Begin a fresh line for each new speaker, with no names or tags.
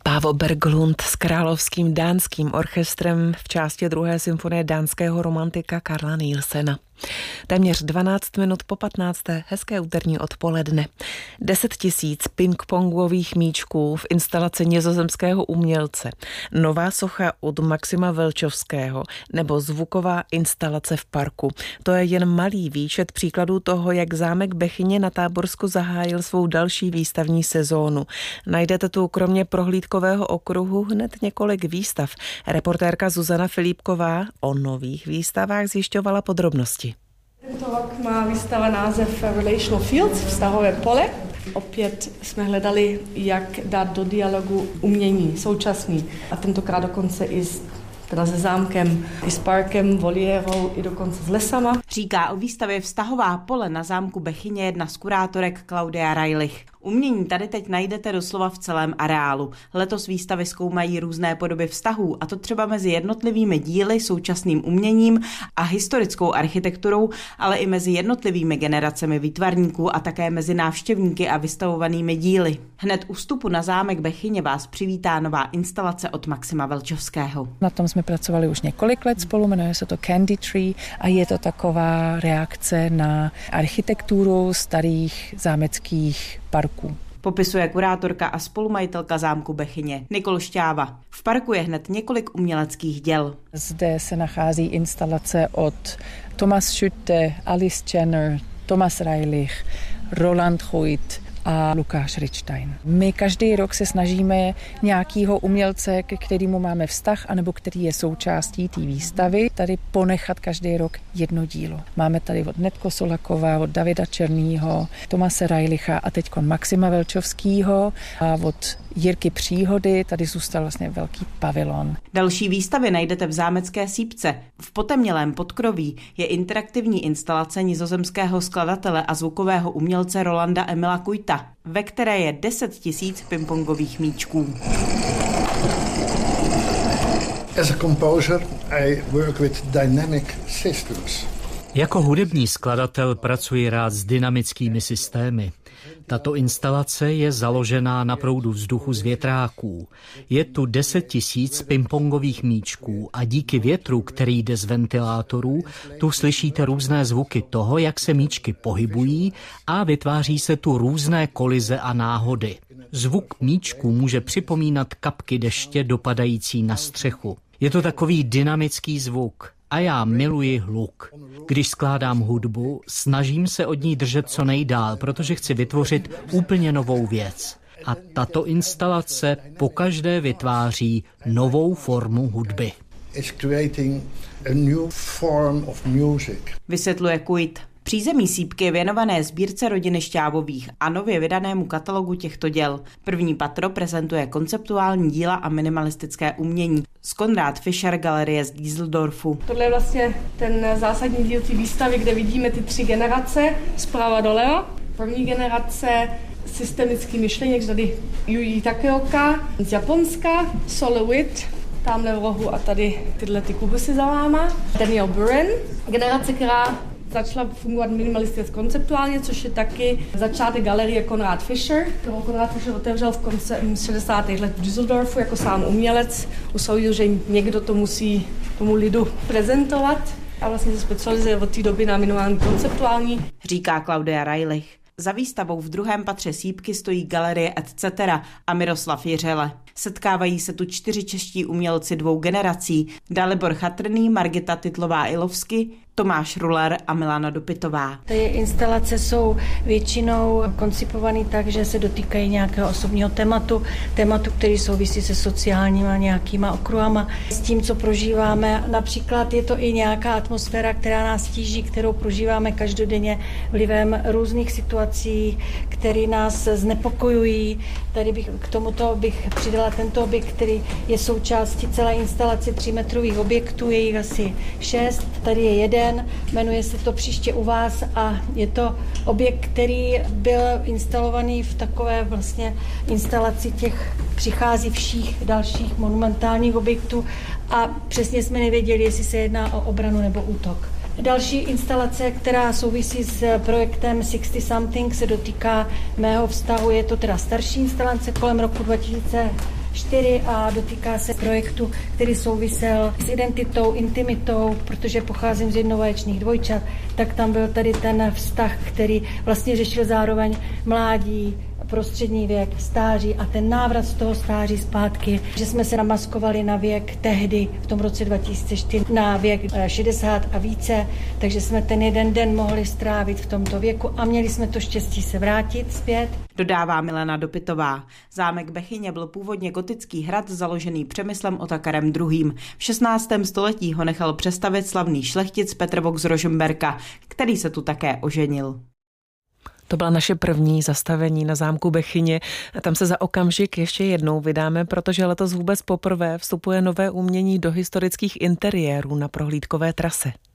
Pávo Berglund s královským dánským orchestrem v části 2. symfonie dánského romantika Carla Nielsena. Téměř 12 minut po 15. Hezké úterní odpoledne. 10 000 ping-pongových míčků v instalaci nizozemského umělce, nová socha od Maxima Velčovského nebo zvuková instalace v parku. To je jen malý výčet příkladů toho, jak zámek Bechyně na Táborsku zahájil svou další výstavní sezónu. Najdete tu kromě prohlídkového okruhu hned několik výstav. Reportérka Zuzana Filipková o nových výstavách zjišťovala podrobnosti.
Tento rok má výstava název Relational Fields, vztahové pole. Opět jsme hledali, jak dát do dialogu umění současný. A tentokrát dokonce i se zámkem, i s parkem, voliérou, i dokonce s lesama.
Říká o výstavě Vztahová pole na zámku Bechyně jedna z kurátorek Claudia Reilich. Umění tady teď najdete doslova v celém areálu. Letos výstavy zkoumají různé podoby vztahů, a to třeba mezi jednotlivými díly, současným uměním a historickou architekturou, ale i mezi jednotlivými generacemi výtvarníků a také mezi návštěvníky a vystavovanými díly. Hned u vstupu na zámek Bechyně vás přivítá nová instalace od Maxima Velčovského.
Na tom jsme pracovali už několik let spolu, jmenuje se to Candy Tree a je to taková reakce na architekturu starých zámeckých parků.
Popisuje kurátorka a spolumajitelka zámku Bechyně Nikol Šťáva. V parku je hned několik uměleckých děl.
Zde se nachází instalace od Thomas Schütte, Alice Jenner, Thomas Reilich, Roland Huit a Lukáš Richtstein. My každý rok se snažíme nějakého umělce, ke kterému máme vztah, anebo který je součástí té výstavy, tady ponechat každý rok jedno dílo. Máme tady od Netko Solakova, od Davida Černýho, Tomase Reilicha a teď Maxima Velčovského a od Jirky Příhody, tady zůstal vlastně velký pavilon.
Další výstavy najdete v zámecké sípce. V potemnělém podkroví je interaktivní instalace nizozemského skladatele a zvukového umělce Rolanda Emila Kuyta, ve které je 10 000 pingpongových míčků.
As a composer, I work with dynamic systems.
Jako hudební skladatel pracuji rád s dynamickými systémy. Tato instalace je založená na proudu vzduchu z větráků. Je tu 10 000 pingpongových míčků a díky větru, který jde z ventilátorů, tu slyšíte různé zvuky toho, jak se míčky pohybují a vytváří se tu různé kolize a náhody. Zvuk míčků může připomínat kapky deště dopadající na střechu. Je to takový dynamický zvuk. A já miluji hluk. Když skládám hudbu, snažím se od ní držet co nejdál, protože chci vytvořit úplně novou věc. A tato instalace pokaždé vytváří novou formu hudby.
Vysvětluje Kuyt. Přízemí sípky je věnované sbírce rodiny Šťávových a nově vydanému katalogu těchto děl. První patro prezentuje konceptuální díla a minimalistické umění z Konrad Fischer galerie z Düsseldorfu.
Tohle je vlastně ten zásadní díl té výstavy, kde vidíme ty 3 generace zprava doleva. První generace systemický myšlení, tady Yuji Takeoka z Japonska, Solowit, tamhle v rohu a tady tyhle ty kubusy za váma. Daniel Buren, generace, která začala fungovat minimalisticky konceptuálně, což je taky začátek galerie Konrad Fischer, kterou Konrad Fischer otevřel v konce 60. let v Düsseldorfu jako sám umělec. Usoudil, že někdo to musí tomu lidu prezentovat a vlastně se specializuje od té doby na minimální konceptuální.
Říká Claudia Reilich. Za výstavou v druhém patře sípky stojí galerie Etc. a Miroslav Jiřele. Setkávají se tu 4 čeští umělci 2 generací, Dalibor Chatrný, Margita Titlová-Ilovsky, Tomáš Ruller a Milana Dopitová.
Ty instalace jsou většinou koncipované tak, že se dotýkají nějakého osobního tématu, který souvisí se sociálníma nějakýma okruhama, s tím, co prožíváme. Například je to i nějaká atmosféra, která nás tíží, kterou prožíváme každodenně vlivem různých situací, které nás znepokojují. Tady k tomuto bych přidala tento objekt, který je součástí celé instalace 3metrových objektů, je jich asi 6. Tady je jeden, jmenuje se to Příště u vás a je to objekt, který byl instalovaný v takové vlastně instalaci těch přichází všech dalších monumentálních objektů a přesně jsme nevěděli, jestli se jedná o obranu nebo útok. Další instalace, která souvisí s projektem 60 Something, se dotýká mého vztahu. Je to teda starší instalace kolem roku 2000 4 a dotýká se projektu, který souvisel s identitou, intimitou, protože pocházím z jednovaječných dvojčat, tak tam byl tady ten vztah, který vlastně řešil zároveň mládí, prostřední věk, stáří a ten návrat z toho stáří zpátky, že jsme se namaskovali na věk tehdy, v tom roce 2004, na věk 60 a více, takže jsme ten jeden den mohli strávit v tomto věku a měli jsme to štěstí se vrátit zpět.
Dodává Milena Dopitová. Zámek Bechyně byl původně gotický hrad založený Přemyslem Otakarem II. V 16. století ho nechal přestavět slavný šlechtic Petr Vok z Rožmberka, který se tu také oženil.
To byla naše první zastavení na zámku Bechyně a tam se za okamžik ještě jednou vydáme, protože letos vůbec poprvé vstupuje nové umění do historických interiérů na prohlídkové trase.